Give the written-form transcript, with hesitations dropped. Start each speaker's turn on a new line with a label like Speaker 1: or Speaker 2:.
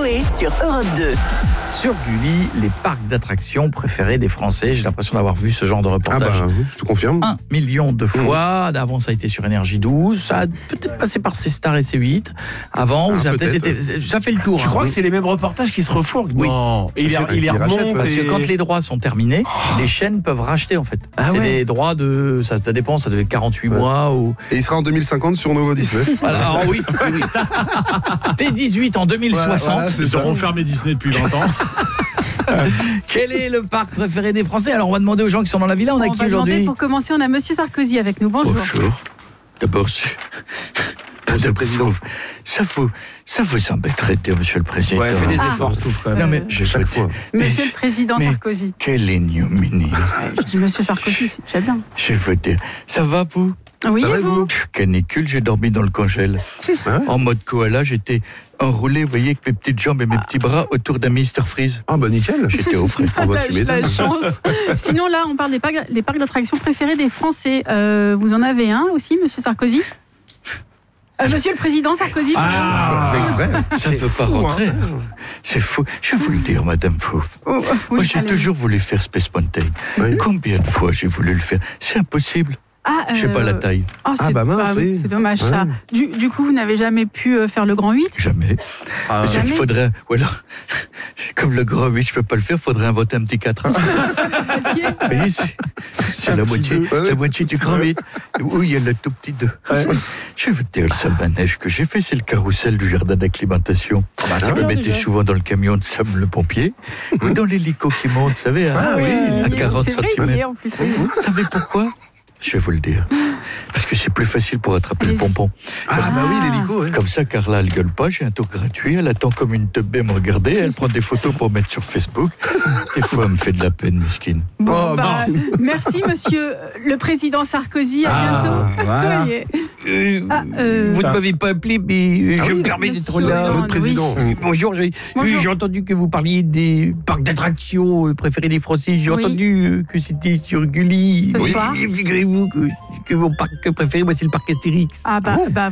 Speaker 1: Coé sur Europe 2.
Speaker 2: Sur Gulli, les parcs d'attractions préférés des Français. J'ai l'impression d'avoir vu ce genre de reportage.
Speaker 3: Oui, je te confirme.
Speaker 2: 1 million de fois. Avant, ça a été sur Énergie 12. Ça a peut-être passé par C-Star et C8. Avant, où ça a peut-être été... Ça fait le tour.
Speaker 4: Je crois que c'est les mêmes reportages qui se refourguent.
Speaker 2: Oui.
Speaker 4: Non. Et il les remonte.
Speaker 2: Parce que quand les droits sont terminés, les chaînes peuvent racheter en fait. C'est des droits de... Ça dépend, ça devait être 48 mois ou...
Speaker 3: Et il sera en 2050 sur Novo 19.
Speaker 2: Alors oui. T18 en 2060.
Speaker 4: Ils auront fermé Disney depuis 20 ans.
Speaker 2: Quel est le parc préféré des Français? Alors on va demander aux gens qui sont dans la villa. On a qui aujourd'hui?
Speaker 5: Pour commencer, on a Monsieur Sarkozy avec nous. Bonjour.
Speaker 2: D'abord,
Speaker 3: Monsieur le Président.
Speaker 2: Ça vous embêterait de dire Monsieur le Président.
Speaker 4: Ouais, fais des efforts, Stouff, quand même.
Speaker 2: Non mais chaque fois.
Speaker 5: Monsieur le Président Sarkozy.
Speaker 2: Quelle ignominie.
Speaker 5: Je dis Monsieur Sarkozy, c'est déjà bien.
Speaker 2: Je veux dire, ça va vous?
Speaker 5: Oui, et vous?
Speaker 2: Canicule, j'ai dormi dans le congèle. En mode koala, j'étais enroulé, vous voyez, avec mes petites jambes et mes petits bras autour d'un Mr Freeze.
Speaker 3: Ah bah nickel.
Speaker 2: J'étais au frais.
Speaker 3: Tu m'étonnes.
Speaker 5: La chance. Sinon là, on parle des parcs d'attractions préférés des Français. Vous en avez un aussi, Monsieur Sarkozy? Monsieur le Président Sarkozy.
Speaker 3: Fait exprès.
Speaker 2: Ça ne peut pas rentrer. C'est fou. Je vais vous le dire, Madame Fouf. Moi, j'ai toujours voulu faire Space Mountain.
Speaker 3: Oui.
Speaker 2: Combien de fois j'ai voulu le faire? C'est impossible. Je sais pas la taille.
Speaker 3: Oui.
Speaker 5: C'est dommage ça. Du coup, vous n'avez jamais pu faire le Grand 8?
Speaker 2: Jamais. C'est qu'il faudrait... Ou alors, comme le Grand 8, je peux pas le faire, il faudrait inventer un petit 4. Vous voyez, c'est la moitié du Grand 8. Oui, il y a le tout petit 2. Je vais vous dire, le seul manège que j'ai fait, c'est le carrousel du jardin d'acclimatation. Je me mettais souvent dans le camion de Sam le pompier, ou dans l'hélico qui monte, vous savez, à 40 cm. Vous savez pourquoi? Je vais vous le dire. Parce que c'est plus facile pour attraper le pompon.
Speaker 3: L'hélico. Ouais.
Speaker 2: Comme ça, Carla, elle gueule pas, j'ai un tour gratuit, elle attend comme une teubée me regarder, elle prend des photos pour mettre sur Facebook. Des fois, elle me fait de la peine, mesquine.
Speaker 5: Merci, Monsieur le Président Sarkozy, à bientôt.
Speaker 4: Voilà.
Speaker 2: Vous ne m'avez pas appelé, mais je me permets d'être là.
Speaker 3: Notre président.
Speaker 2: Bonjour, j'ai entendu que vous parliez des parcs d'attractions préférés des Français. J'ai entendu que c'était sur Gulli.
Speaker 5: Ce soir.
Speaker 2: Figurez-vous que mon parc préféré, moi, c'est le parc Astérix.